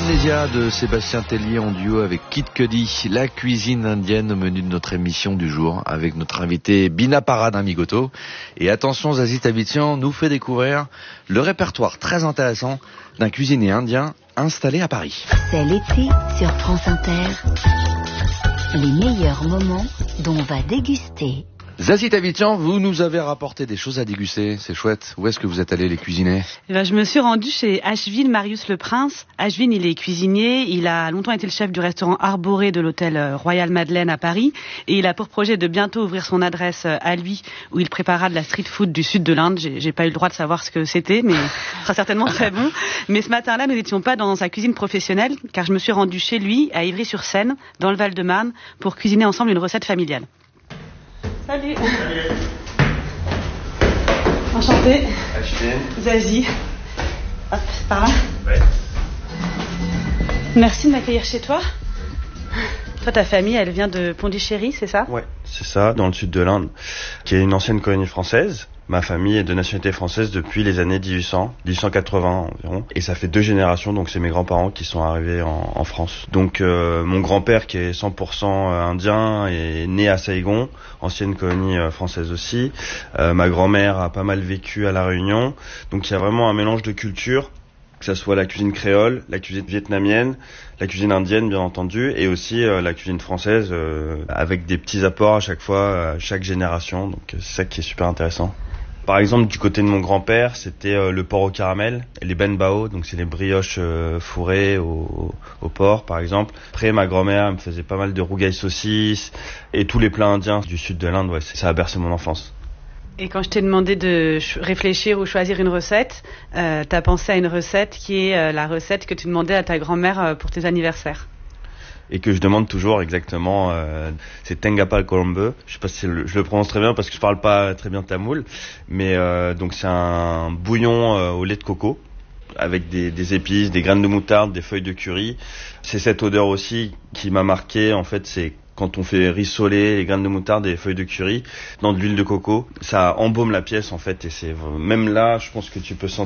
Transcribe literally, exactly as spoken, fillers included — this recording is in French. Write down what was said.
Amnésia de Sébastien Tellier en duo avec Kid Cudi, la cuisine indienne au menu de notre émission du jour avec notre invité Bina Parad Amigoto. Et attention, Zazie Tavitian nous fait découvrir le répertoire très intéressant d'un cuisinier indien installé à Paris. C'est l'été sur France Inter. Les meilleurs moments dont on va déguster. Zazie Tavitian, vous nous avez rapporté des choses à déguster, c'est chouette. Où est-ce que vous êtes allé les cuisiner? Eh ben, je me suis rendue chez Ashvin Marius Le Prince. Ashvin, il est cuisinier, il a longtemps été le chef du restaurant Arboré de l'hôtel Royal Madeleine à Paris, et il a pour projet de bientôt ouvrir son adresse à lui, où il préparera de la street food du sud de l'Inde. J'ai, j'ai pas eu le droit de savoir ce que c'était, mais ce sera certainement très bon. Mais ce matin-là, nous n'étions pas dans sa cuisine professionnelle, car je me suis rendue chez lui, à Ivry-sur-Seine, dans le Val-de-Marne, pour cuisiner ensemble une recette familiale. Salut. Salut. Enchantée. Ashvin. Zazie. Hop, par là. Ouais. Merci de m'accueillir chez toi. Toi, ta famille, elle vient de Pondichéry, c'est ça? Ouais, c'est ça, dans le sud de l'Inde, qui est une ancienne colonie française. Ma famille est de nationalité française depuis les années dix-huit cents, dix-huit cent quatre-vingts environ. Et ça fait deux générations, donc c'est mes grands-parents qui sont arrivés en, en France. Donc euh, mon grand-père, qui est cent pour cent indien, est né à Saigon, ancienne colonie française aussi. Euh, ma grand-mère a pas mal vécu à La Réunion. Donc il y a vraiment un mélange de cultures, que ça soit la cuisine créole, la cuisine vietnamienne, la cuisine indienne bien entendu, et aussi euh, la cuisine française, euh, avec des petits apports à chaque fois, à chaque génération. Donc c'est ça qui est super intéressant. Par exemple, du côté de mon grand-père, c'était euh, le porc au caramel, les ben bao, donc c'est les brioches euh, fourrées au, au porc, par exemple. Après, ma grand-mère elle me faisait pas mal de rougail saucisses, et tous les plats indiens du sud de l'Inde, ouais, ça a bercé mon enfance. Et quand je t'ai demandé de ch- réfléchir ou choisir une recette, euh, t'as pensé à une recette qui est euh, la recette que tu demandais à ta grand-mère euh, pour tes anniversaires. Et que je demande toujours exactement, euh, c'est Tengapal Colombe. Je sais pas si le, je le prononce très bien parce que je parle pas très bien tamoul, mais euh, donc c'est un bouillon euh, au lait de coco avec des, des épices, des graines de moutarde, des feuilles de curry. C'est cette odeur aussi qui m'a marqué. En fait, c'est quand on fait rissoler les graines de moutarde et les feuilles de curry dans de l'huile de coco, ça embaume la pièce en fait. Et c'est même là, je pense que tu peux sentir